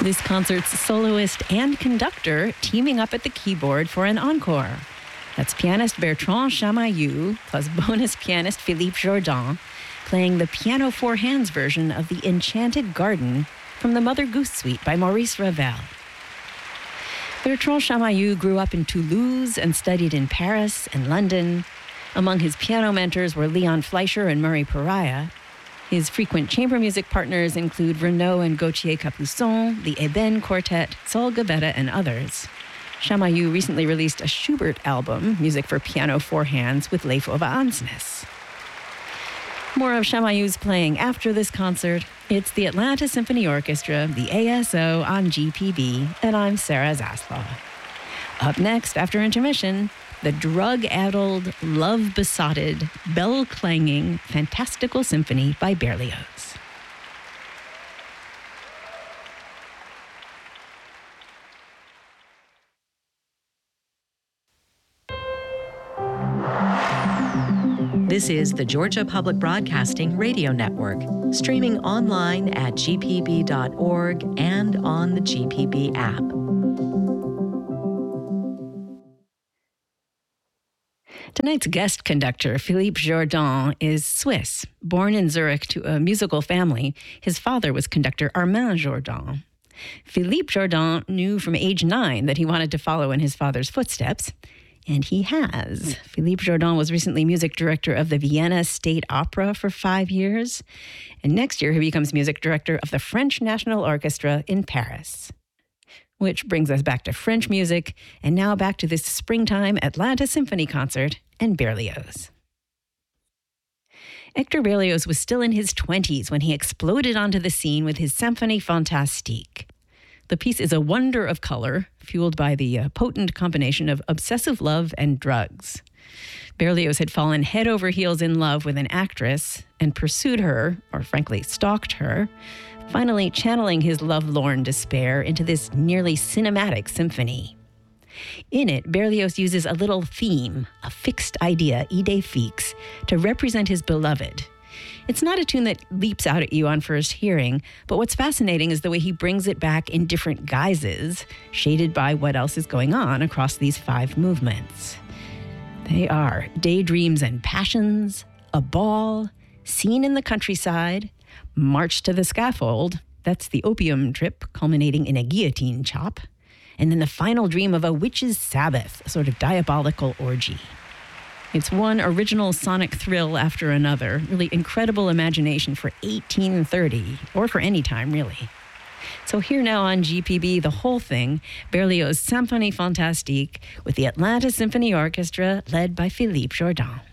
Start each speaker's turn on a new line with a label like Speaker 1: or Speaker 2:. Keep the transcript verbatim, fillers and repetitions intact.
Speaker 1: This concert's soloist and conductor teaming up at the keyboard for an encore. That's pianist Bertrand Chamayou plus bonus pianist Philippe Jourdan playing the piano four hands version of The Enchanted Garden from the Mother Goose Suite by Maurice Ravel. Bertrand Chamayou grew up in Toulouse and studied in Paris and London. Among his piano mentors were Leon Fleischer and Murray Pariah. His frequent chamber music partners include Renaud and Gauthier Capuçon, the Eben Quartet, Saul Gabetta, and others. Chamayou recently released a Schubert album, music for piano four hands, with Leif Ove Ansnes. More of Chamayou's playing after this concert. It's the Atlanta Symphony Orchestra, the A S O on G P B, and I'm Sarah Zaslav. Up next, after intermission, the drug-addled, love-besotted, bell-clanging, fantastical symphony by Berlioz.
Speaker 2: This is the Georgia Public Broadcasting Radio Network, streaming online at g p b dot org and on the G P B app.
Speaker 1: Tonight's guest conductor, Philippe Jourdan, is Swiss. Born in Zurich to a musical family, his father was conductor Armand Jourdan. Philippe Jourdan knew from age nine that he wanted to follow in his father's footsteps, and he has. Philippe Jourdan was recently music director of the Vienna State Opera for five years, and next year he becomes music director of the French National Orchestra in Paris. Which brings us back to French music, and now back to this springtime Atlanta Symphony concert and Berlioz. Hector Berlioz was still in his twenties when he exploded onto the scene with his Symphonie Fantastique. The piece is a wonder of color, fueled by the uh, potent combination of obsessive love and drugs. Berlioz had fallen head over heels in love with an actress and pursued her, or frankly stalked her, finally channeling his lovelorn despair into this nearly cinematic symphony. In it, Berlioz uses a little theme, a fixed idea, idée fixe, to represent his beloved. It's not a tune that leaps out at you on first hearing, but what's fascinating is the way he brings it back in different guises, shaded by what else is going on across these five movements. They are daydreams and passions, a ball, scene in the countryside, march to the scaffold, that's the opium trip culminating in a guillotine chop, and then the final dream of a witch's sabbath, a sort of diabolical orgy. It's one original sonic thrill after another, really incredible imagination for eighteen thirty, or for any time, really. So here now on G P B, the whole thing, Berlioz' Symphonie Fantastique with the Atlanta Symphony Orchestra led by Philippe Jourdan.